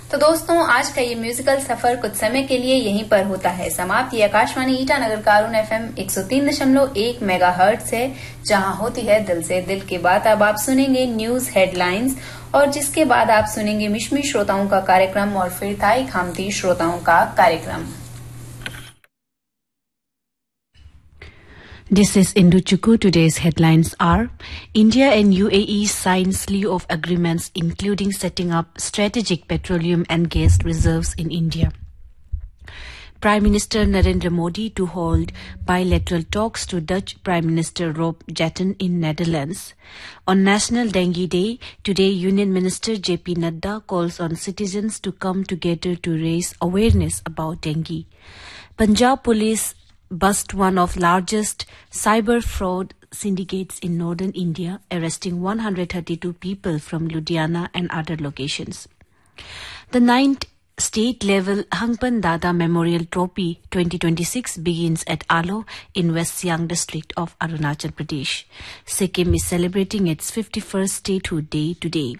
तो दोस्तों, आज का ये म्यूजिकल सफर कुछ समय के लिए यहीं पर होता है समाप्त। ये आकाशवाणी ईटानगर का अरुण FM 103.1 मेगाहर्ट्ज है, जहां होती है दिल से दिल की बात। अब आप सुनेंगे न्यूज हेडलाइंस और जिसके बाद आप सुनेंगे मिशमी श्रोताओं का कार्यक्रम और फिर थाई खामती श्रोताओं का कार्यक्रम। This is Indu Chukwu. Today's headlines are: India and UAE sign slew of agreements including setting up strategic petroleum and gas reserves in India. Prime Minister Narendra Modi to hold bilateral talks to Dutch Prime Minister Rob Jetten in Netherlands. On National Dengue Day, today Union Minister JP Nadda calls on citizens to come together to raise awareness about dengue. Punjab Police bust one of largest cyber fraud syndicates in northern India, arresting 132 people from Ludhiana and other locations. The 9th state-level Hangpan Dada Memorial Trophy 2026 begins at Alo in West Siang district of Arunachal Pradesh. Sikkim is celebrating its 51st statehood day today.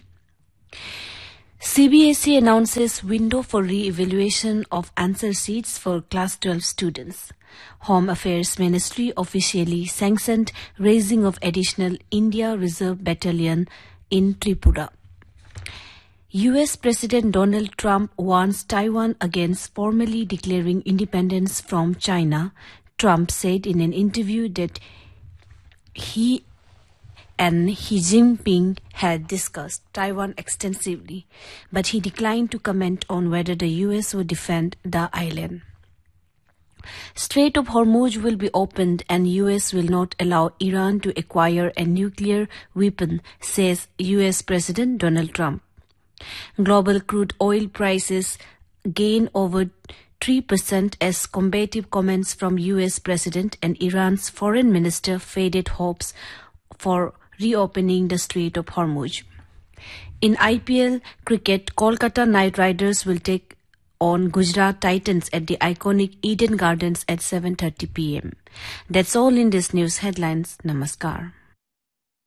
CBSE announces window for re-evaluation of answer sheets for Class 12 students. Home Affairs Ministry officially sanctioned raising of additional India Reserve Battalion in Tripura. US President Donald Trump warns Taiwan against formally declaring independence from China. Trump said in an interview that he and Xi Jinping had discussed Taiwan extensively, but he declined to comment on whether the US would defend the island. Strait of Hormuz will be opened and US will not allow Iran to acquire a nuclear weapon, says US President Donald Trump. Global crude oil prices gain over 3% as combative comments from US President and Iran's foreign minister faded hopes for reopening the Strait of Hormuz. In IPL cricket, Kolkata Knight Riders will take on Gujarat Titans at the iconic Eden Gardens at 7:30 p.m. That's all in this news headlines. Namaskar.